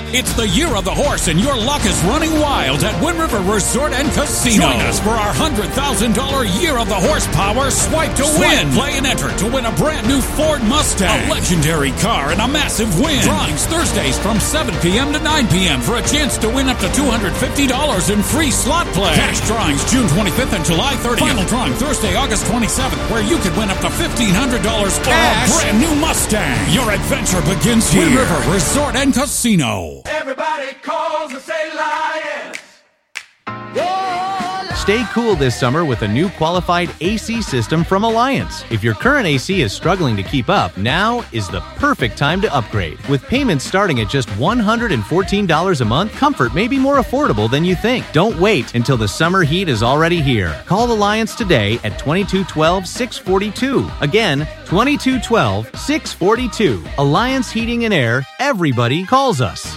It's the year of the horse, and your luck is running wild at Wind River Resort and Casino. Join us for our $100,000 Year of the Horsepower Swipe to Win. Play and enter to win a brand new Ford Mustang, a legendary car, and a massive win. Drawings Thursdays from 7 p.m. to 9 p.m. for a chance to win up to $250 in free slot play. Cash drawings June 25th and July 30th. Final drawing Thursday, August 27th, where you could win up to $1,500 cash. Or a brand new Mustang. Your adventure begins here. Wind River Resort and Casino. Everybody calls and say Lions. Stay cool this summer with a new qualified AC system from Alliance. If your current AC is struggling to keep up, now is the perfect time to upgrade. With payments starting at just $114 a month, comfort may be more affordable than you think. Don't wait until the summer heat is already here. Call Alliance today at 2212-642. Again, 2212-642. Alliance Heating and Air. Everybody calls us.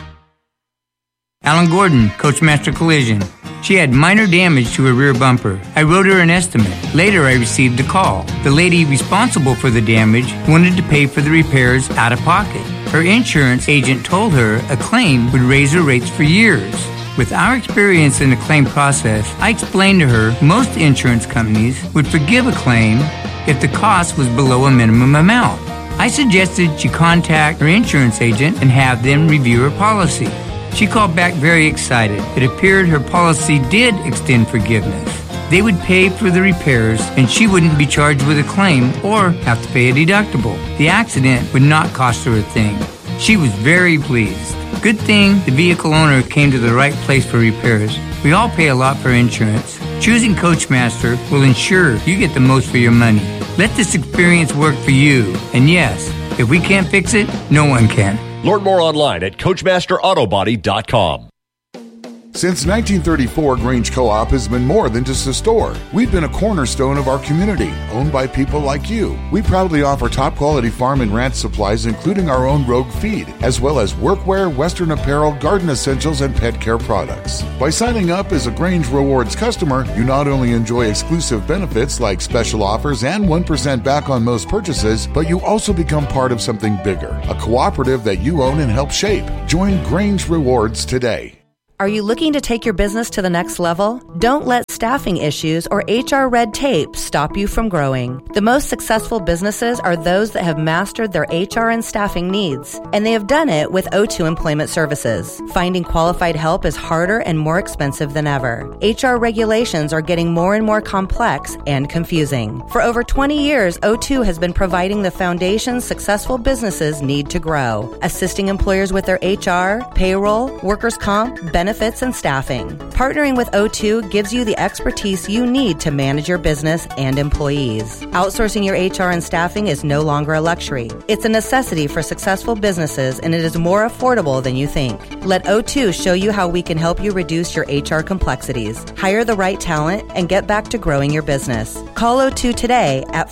Alan Gordon, Coachmaster Collision. She had minor damage to her rear bumper. I wrote her an estimate. Later, I received a call. The lady responsible for the damage wanted to pay for the repairs out of pocket. Her insurance agent told her a claim would raise her rates for years. With our experience in the claim process, I explained to her most insurance companies would forgive a claim if the cost was below a minimum amount. I suggested she contact her insurance agent and have them review her policy. She called back very excited. It appeared her policy did extend forgiveness. They would pay for the repairs, and she wouldn't be charged with a claim or have to pay a deductible. The accident would not cost her a thing. She was very pleased. Good thing the vehicle owner came to the right place for repairs. We all pay a lot for insurance. Choosing Coachmaster will ensure you get the most for your money. Let this experience work for you. And yes, if we can't fix it, no one can. Learn more online at CoachmasterAutobody.com. Since 1934, Grange Co-op has been more than just a store. We've been a cornerstone of our community, owned by people like you. We proudly offer top-quality farm and ranch supplies, including our own Rogue feed, as well as workwear, Western apparel, garden essentials, and pet care products. By signing up as a Grange Rewards customer, you not only enjoy exclusive benefits like special offers and 1% back on most purchases, but you also become part of something bigger, a cooperative that you own and help shape. Join Grange Rewards today. Are you looking to take your business to the next level? Don't let staffing issues or HR red tape stop you from growing. The most successful businesses are those that have mastered their HR and staffing needs, and they have done it with O2 Employment Services. Finding qualified help is harder and more expensive than ever. HR regulations are getting more and more complex and confusing. For over 20 years, O2 has been providing the foundation successful businesses need to grow, assisting employers with their HR, payroll, workers' comp, benefits, and staffing. Partnering with O2 gives you the expertise you need to manage your business and employees. Outsourcing your HR and staffing is no longer a luxury. It's a necessity for successful businesses, and it is more affordable than you think. Let O2 show you how we can help you reduce your HR complexities, hire the right talent, and get back to growing your business. Call O2 today at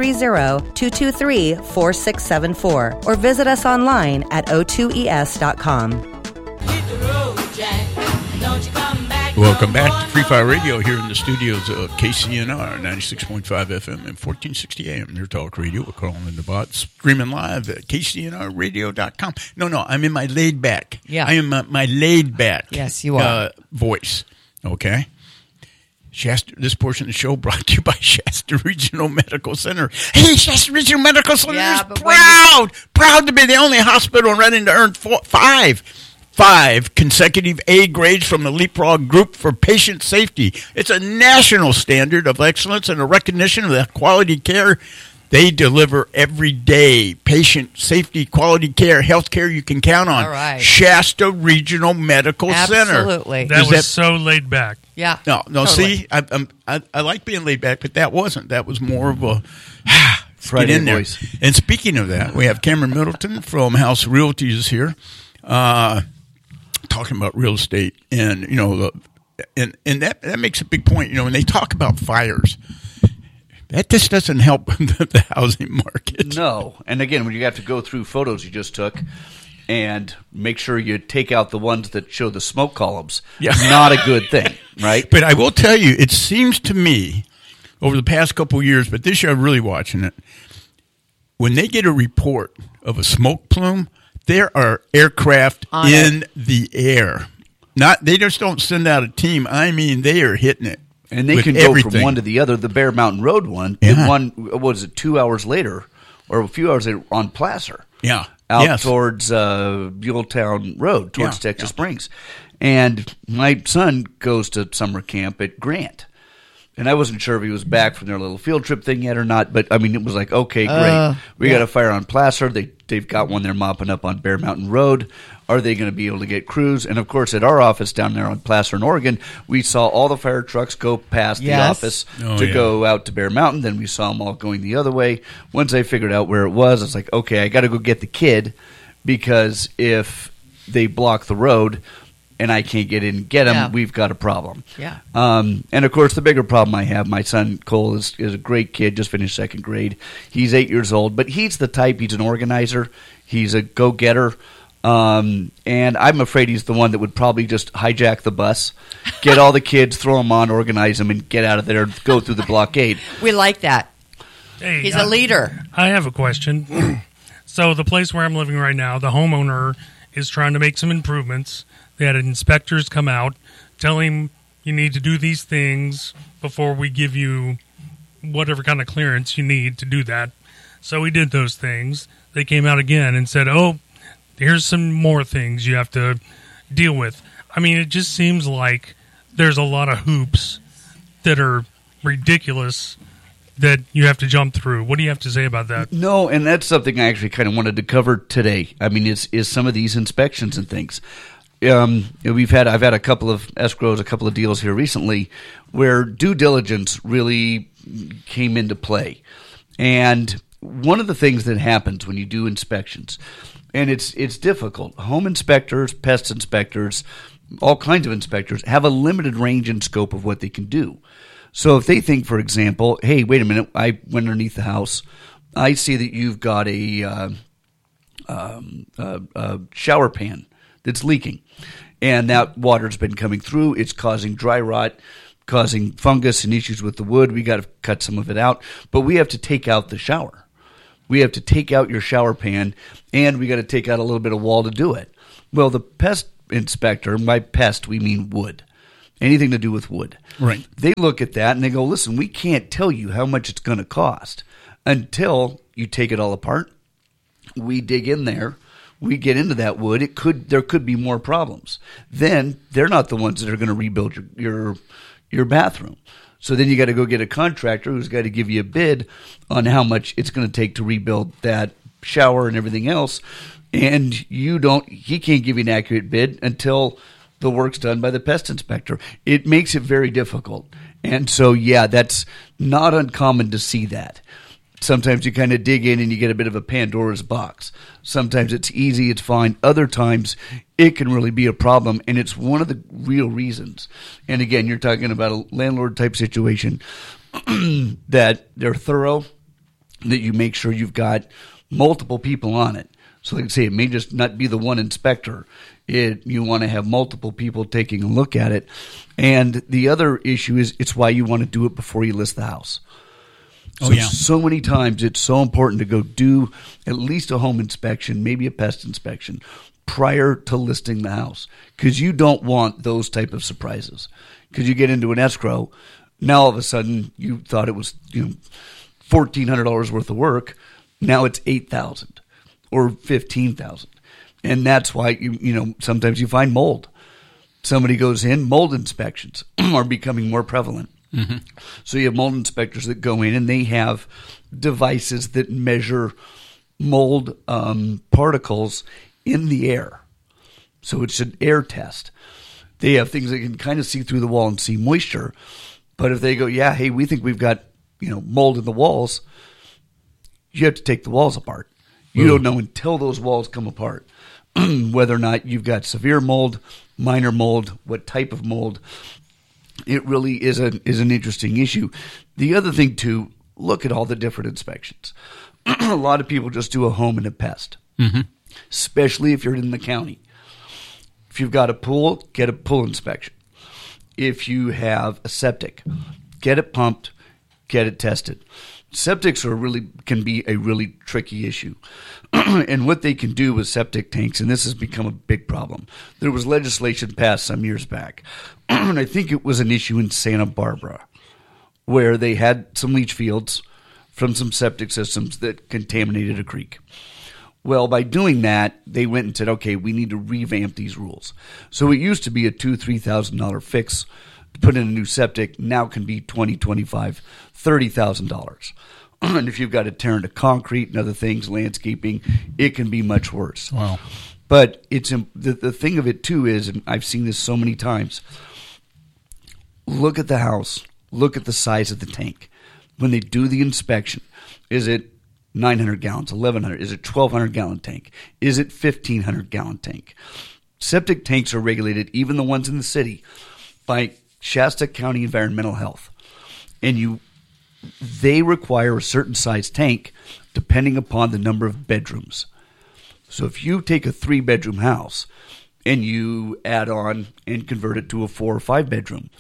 530-223-4674 or visit us online at o2es.com. Welcome back to Free Fire Radio here in the studios of KCNR 96.5 FM and 1460 AM. Your talk radio. We're calling in the bot, streaming live at KCNRradio.com. No, I'm in my laid back. Yeah. I am my laid back. Yes, you are. Voice. Okay. Shasta, this portion of the show brought to you by Shasta Regional Medical Center. Hey, Shasta Regional Medical Center is proud to be the only hospital running to earn five consecutive A grades from the Leapfrog Group for patient safety. It's a national standard of excellence and a recognition of the quality care they deliver every day. Patient safety, quality care, health care you can count on. All right. Shasta Regional Medical Center. Absolutely. That was so laid back. Yeah. No, totally. See, I like being laid back, but that wasn't. That was more of a... Friday get in there. voice. And speaking of that, we have Cameron Middleton from House Realty is here. Talking about real estate, and and that makes a big point. When they talk about fires, that just doesn't help the housing market. No, and again, when you have to go through photos you just took and make sure you take out the ones that show the smoke columns, not a good thing, right? But I will tell you, it seems to me over the past couple of years, but this year I'm really watching it. When they get a report of a smoke plume, there are aircraft in the air. They just don't send out a team. I mean, they are hitting it. And they can go from one to the other. The Bear Mountain Road one, one was it 2 hours later or a few hours later on Placer. Yeah. Out towards Buelltown Road, towards Texas Springs. And my son goes to summer camp at Grant. And I wasn't sure if he was back from their little field trip thing yet or not, but I mean, it was like, okay, great. We got a fire on Placer. They've got one there mopping up on Bear Mountain Road. Are they going to be able to get crews? And of course, at our office down there on Placer in Oregon, we saw all the fire trucks go past the office to go out to Bear Mountain. Then we saw them all going the other way. Once I figured out where it was, I was like, okay, I got to go get the kid, because if they block the road and I can't get in and get him, we've got a problem. Yeah. And, of course, the bigger problem I have, my son Cole is a great kid, just finished second grade. He's 8 years old, but he's the type, he's an organizer. He's a go-getter. And I'm afraid he's the one that would probably just hijack the bus, get all the kids, throw them on, organize them, and get out of there and go through the blockade. We like that. Hey, he's a leader. I have a question. So the place where I'm living right now, the homeowner is trying to make some improvements. They had inspectors come out, tell him you need to do these things before we give you whatever kind of clearance you need to do that. So he did those things. They came out again and said, here's some more things you have to deal with. I mean, it just seems like there's a lot of hoops that are ridiculous that you have to jump through. What do you have to say about that? No, and that's something I actually kind of wanted to cover today. I mean, is some of these inspections and things. I've had a couple of escrows, a couple of deals here recently where due diligence really came into play. And one of the things that happens when you do inspections, and it's difficult. Home inspectors, pest inspectors, all kinds of inspectors have a limited range and scope of what they can do. So if they think, for example, hey, wait a minute, I went underneath the house, I see that you've got a shower pan that's leaking, and that water's been coming through, it's causing dry rot, causing fungus and issues with the wood, we got to cut some of it out, but we have to take out the shower. We have to take out your shower pan, and we got to take out a little bit of wall to do it. Well, the pest inspector, by pest we mean wood, anything to do with wood. Right. They look at that and they go, listen, we can't tell you how much it's going to cost until you take it all apart. We dig in there. We get into that wood. There could be more problems. Then they're not the ones that are going to rebuild your bathroom. So then you got to go get a contractor who's got to give you a bid on how much it's going to take to rebuild that shower and everything else. And he can't give you an accurate bid until the work's done by the pest inspector. It makes it very difficult. And so, that's not uncommon to see that. Sometimes you kind of dig in and you get a bit of a Pandora's box. Sometimes it's easy, it's fine. Other times it can really be a problem, and it's one of the real reasons. And again, you're talking about a landlord-type situation that they're thorough, that you make sure you've got multiple people on it. So like I say, it may just not be the one inspector. You want to have multiple people taking a look at it. And the other issue is it's why you want to do it before you list the house. So many times it's so important to go do at least a home inspection, maybe a pest inspection, prior to listing the house. Because you don't want those type of surprises. Because you get into an escrow, now all of a sudden you thought it was $1,400 worth of work. Now it's $8,000 or $15,000. And that's why sometimes you find mold. Somebody goes in, mold inspections are becoming more prevalent. Mm-hmm. So you have mold inspectors that go in and they have devices that measure mold particles in the air. So it's an air test. They have things that can kind of see through the wall and see moisture. But if they go, hey, we think we've got mold in the walls, you have to take the walls apart. You don't know until those walls come apart whether or not you've got severe mold, minor mold, what type of mold. It really is an interesting issue. The other thing, too, look at all the different inspections. A lot of people just do a home and a pest, especially if you're in the county. If you've got a pool, get a pool inspection. If you have a septic, get it pumped, get it tested. Septics can be a really tricky issue. And what they can do with septic tanks, and this has become a big problem. There was legislation passed some years back, and I think it was an issue in Santa Barbara, where they had some leach fields from some septic systems that contaminated a creek. Well, by doing that, they went and said, okay, we need to revamp these rules. So it used to be a $2,000, $3,000 fix to put in a new septic, now can be $20,000, $25,000, $30,000. And if you've got to tear into concrete and other things, landscaping, it can be much worse. Wow. But it's the thing of it, too, is, and I've seen this so many times, look at the house, look at the size of the tank. When they do the inspection, is it 900 gallons, 1,100? Is it 1,200-gallon tank? Is it 1,500-gallon tank? Septic tanks are regulated, even the ones in the city, by Shasta County Environmental Health. And they require a certain size tank depending upon the number of bedrooms. So if you take a 3-bedroom house and you add on and convert it to a 4 or 5 bedroom,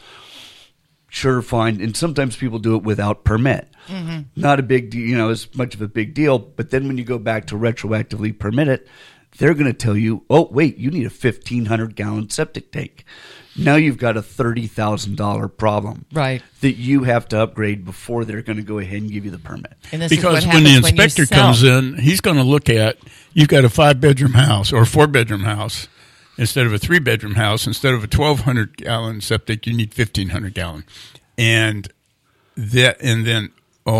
sure, fine. And sometimes people do it without permit. Mm-hmm. Not a big deal, as much of a big deal. But then when you go back to retroactively permit it, they're going to tell you, oh, wait, you need a 1,500-gallon septic tank. Now you've got a $30,000 problem, right? That you have to upgrade before they're going to go ahead and give you the permit. And this because is what when the happens inspector comes in, he's going to look at, you've got a 5-bedroom house or a 4-bedroom house. Instead of a 3-bedroom house, instead of a 1,200-gallon septic, you need 1,500-gallon. And then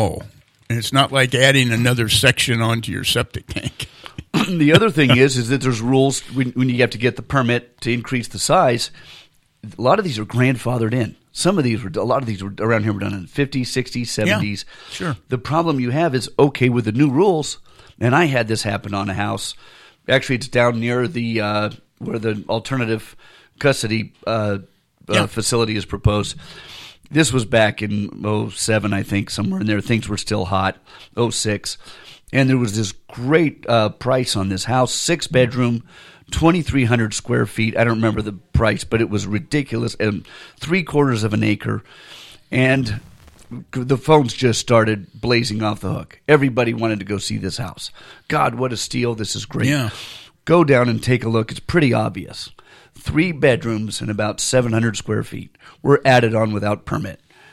it's not like adding another section onto your septic tank. The other thing is that there's rules when you have to get the permit to increase the size. A lot of these are grandfathered in. A lot of these were around here were done in the 50s, 60s, 70s. Yeah, sure. The problem you have is, okay, with the new rules, and I had this happen on a house. Actually, it's down near the where the alternative custody facility is proposed. This was back in 07, I think, somewhere in there. Things were still hot, 06. And there was this great price on this house, 6-bedroom, 2,300 square feet. I don't remember the price, but it was ridiculous. And 3/4 of an acre. And the phones just started blazing off the hook. Everybody wanted to go see this house. God, what a steal. This is great. Yeah. Go down and take a look. It's pretty obvious. 3 bedrooms and about 700 square feet were added on without permit.